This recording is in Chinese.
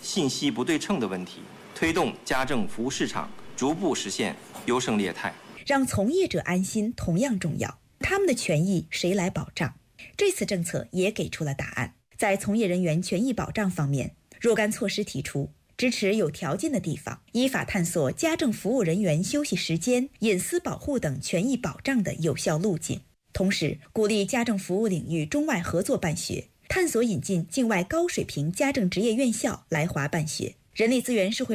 信息不对称的问题，推动家政服务市场逐步实现优胜劣汰。 让从业者安心同样重要，他们的权益谁来保障？这次政策也给出了答案。在从业人员权益保障方面，若干措施提出，支持有条件的地方依法探索家政服务人员休息时间、隐私保护等权益保障的有效路径，同时鼓励家政服务领域中外合作办学，探索引进境外高水平家政职业院校来华办学。人力资源社会